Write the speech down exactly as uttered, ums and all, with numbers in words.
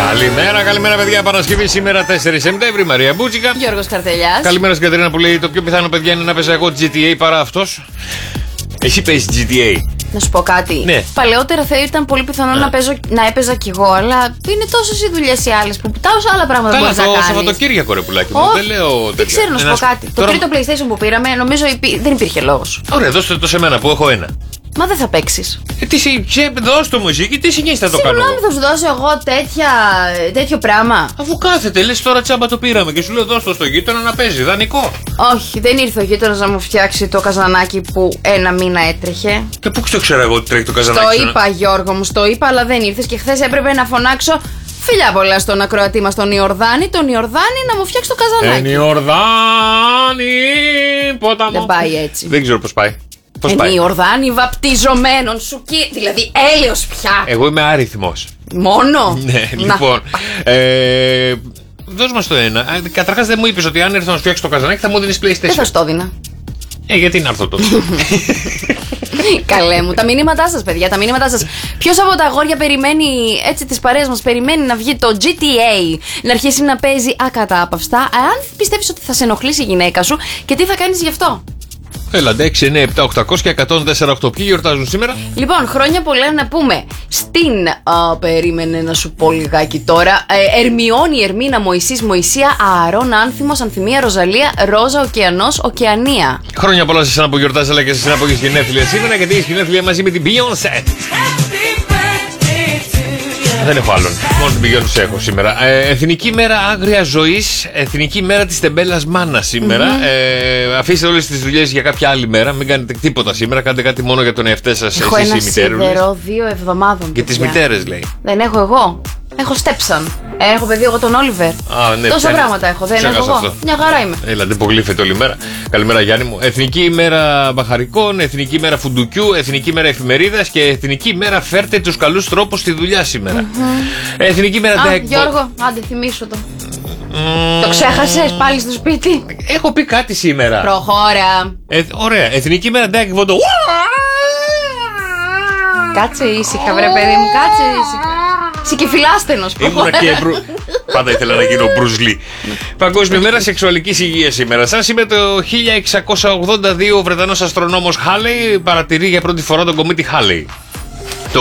Καλημέρα, καλημέρα παιδιά. Παρασκευή σήμερα τέσσερις Σεπτέμβρη. Μαρία Μπούτσικα. Γιώργος Καρτελιάς. Καλημέρα στην Κατερίνα που λέει: το πιο πιθανό παιδιά είναι να παίζα εγώ τζι τι έι παρά αυτός. Εσύ παίζεις τζι τι έι. Να σου πω κάτι. Ναι. Παλαιότερα θα ήταν πολύ πιθανό να, παίζω, να έπαιζα κι εγώ, αλλά είναι τόσες οι δουλειές οι άλλες που τόσα άλλα πράγματα μπορείς να κάνεις. Καλά, το Σαββατοκύριακο ρε πουλάκι μου. Δεν λέω. Δεν ξέρω να σου πω κάτι. Τώρα... Το τρίτο PlayStation που πήραμε, νομίζω υπή... δεν υπήρχε λόγος. Ωραία, δώστε το σε μένα που έχω ένα. Μα δεν θα παίξεις. Ε, τι σε δώσ' το μουσική, τι συνέχεια θα το κάνω. Συγγνώμη, θα σου δώσω εγώ τέτοια, τέτοιο πράγμα. Αφού κάθεται, λες τώρα τσάμπα το πήραμε και σου λέω δώσ' το στο γείτονα να παίζει, δανεικό. Όχι, δεν ήρθε ο γείτονας να μου φτιάξει το καζανάκι που ένα μήνα έτρεχε. Και πού το ξέρω εγώ ότι τρέχει το καζανάκι. Το είπα, Γιώργο μου, το είπα, αλλά δεν ήρθες και χθες έπρεπε να φωνάξω. Φιλιά πολλά στον ακροατή μας τον Ιορδάνη, τον Ιορδάνη να μου φτιάξει το καζανάκι. Εν Ιορδάνη, ποταμό. Δεν πάει έτσι. Δεν ξέρω πώς πάει. Πώς Εν πάει. Ιορδάνη βαπτιζομένων σου κι. Δηλαδή έλεος πια. Εγώ είμαι άριθμος. Μόνο. Ναι, λοιπόν. ε, δώσ' μας το ένα. Καταρχάς δεν μου είπες ότι αν έρθω να σου φτιάξει το καζανάκι θα μου δίνεις PlayStation. Δεν θα στο δίνα. Ε, γιατί να έρθω τότε. Καλέ μου, τα μηνύματά σας, παιδιά, τα μηνύματά σας. Ποιος από τα αγόρια περιμένει, έτσι τις παρέες μας, περιμένει να βγει το τζι τι έι, να αρχίσει να παίζει ακατάπαυστα, αν πιστεύεις ότι θα σε ενοχλήσει η γυναίκα σου και τι θα κάνεις γι' αυτό. Έλαντε, έξι, εννιά, επτά, οκτακόσια και εκατόν τέσσερα οκτώ. Ποιοι γιορτάζουν σήμερα? Λοιπόν, χρόνια πολλά να πούμε στην. Α, περίμενε να σου πω λιγάκι τώρα. Ε, Ερμιόνη, Ερμίνα, Μωυσής, Μωυσία, Ααρών, Άνθιμος, Ανθυμία, Ροζαλία, Ρόζα, Ωκεανός, Ωκεανία. Χρόνια πολλά σε εσένα που γιορτάζει, αλλά και σε εσένα που έχεις γενέθλια σήμερα, γιατί έχεις γενέθλια μαζί με την Beyoncé. Δεν έχω άλλον. Μόνο την Beyoncé έχω σήμερα. Ε, Εθνική μέρα άγρια ζωής. Εθνική μέρα της τεμπέλας μάνας σήμερα. Mm-hmm. Ε, αφήστε όλες τις δουλειές για κάποια άλλη μέρα. Μην κάνετε τίποτα σήμερα. Κάντε κάτι μόνο για τον εαυτέ σας. Έχω εσείς ένα οι μητέρες. σίδερο δύο εβδομάδων. Για τις μητέρες λέει. Δεν έχω εγώ. Έχω στέψαν. Έχω παιδί εγώ τον Όλιβερ. Α, ναι, Τόσα πιάνει. πράγματα έχω. Δεν έχω εγώ. Αυτό. Μια χαρά είμαι. Έλα, δεν υπογλύφεται όλη μέρα. Καλημέρα Γιάννη μου. Εθνική ημέρα μπαχαρικών, Εθνική ημέρα φουντουκιού, Εθνική ημέρα εφημερίδας και Εθνική ημέρα φέρτε τους καλούς τρόπους στη δουλειά σήμερα. Mm-hmm. Εθνική ημέρα. Α, Γιώργο, άντε θυμίσου το. Mm. Το ξέχασες πάλι στο σπίτι. Έχω πει κάτι σήμερα. Προχώρα. Ε, ωραία. Εθνική ημέρα Ντάκ Βοντο. Κάτσε ήσυχα, βρε παιδί μου, κάτσε ήσυχα. Σικεφιλάστενος. Ήμουνα και μπρου... Πάντα ήθελα να γίνω Μπρουζλί. Παγκόσμια μέρα σεξουαλικής υγείας σήμερα. Σαν σήμερα το χίλια εξακόσια ογδόντα δύο ο Βρετανός αστρονόμος Χάλεϊ παρατηρεί για πρώτη φορά τον κομέτη Χάλεϊ.